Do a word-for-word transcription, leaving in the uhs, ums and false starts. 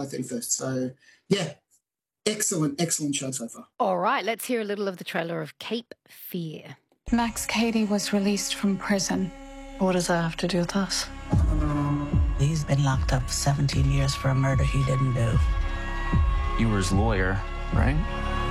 July thirty-first. So, yeah, excellent, excellent show so far. All right, let's hear a little of the trailer of Cape Fear. Max Cady was released from prison. What does that have to do with us? He's been locked up seventeen years for a murder he didn't do. You were his lawyer, right?